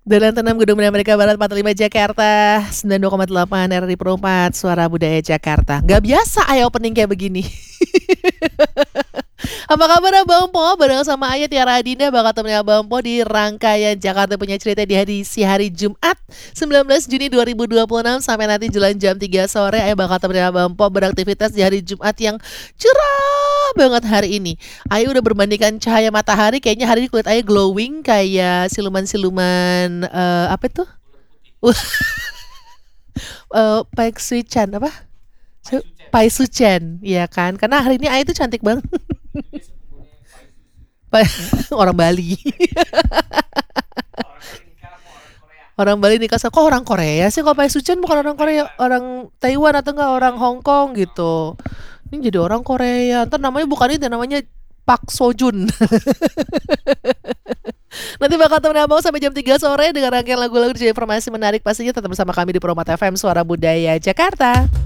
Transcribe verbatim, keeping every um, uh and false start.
Dalam Tenam Gedung Medan Merdeka Barat empat puluh lima Jakarta, sembilan puluh dua koma delapan R R I Pro empat Suara Budaya Jakarta. Gak biasa Ayah opening kayak begini. Apa kabar Abang Po? Bareng sama Ayah Tiara Adinda bakal temenin Abang Po di rangkaian Jakarta Punya Cerita di hari si hari Jumat sembilan belas Juni dua ribu dua puluh enam sampai nanti jalan jam tiga sore. Ayah bakal temenin Abang Po beraktivitas di hari Jumat yang cerah banget hari ini. Ayah udah berbandingkan cahaya matahari, kayaknya hari ini kulit Ayah glowing kayak siluman-siluman eh, apa itu? Eh, Paik Suichan apa? Su- Pai Sucen, ya kan? Karena hari ini Ayah tuh cantik banget. Pa- Orang Bali. Orang Bali nikah sama kok orang Korea sih? Kalau Pai Sucen bukan orang Korea, orang Taiwan atau enggak orang Hong Kong gitu. Ini jadi orang Korea. Ntar namanya bukan itu, namanya Pak Sojun. Nanti bakal temenin abang sampai jam tiga sore dengan rangkaian lagu-lagu dan informasi menarik pastinya tetap bersama kami di Pro empat F M Suara Budaya Jakarta.